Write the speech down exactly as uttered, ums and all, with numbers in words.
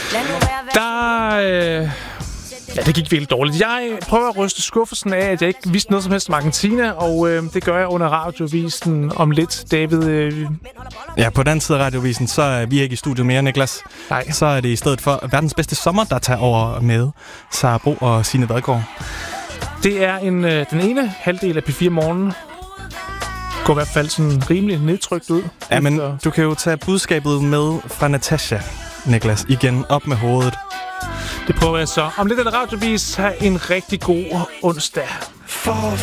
Der... Øh Ja, det gik virkelig dårligt. Jeg prøver at ryste skuffelsen af, at jeg ikke vidste noget som helst om Argentina, og øh, det gør jeg under radiovisen om lidt, David. Øh... Ja, på den anden side af radiovisen, så er vi ikke i studiet mere, Niklas. Nej. Så er det i stedet for verdens bedste sommer, der tager over med Sara Bro og Signe Vadgaard. Det er en, øh, den ene halvdel af P fire Morgen. Går i hvert fald sådan rimelig nedtrykt ud. Ja, men du kan jo tage budskabet med fra Natasha, Niklas. Igen, op med hovedet. Det prøver jeg så. Om lidt er det radiovis. Ha' en rigtig god onsdag. For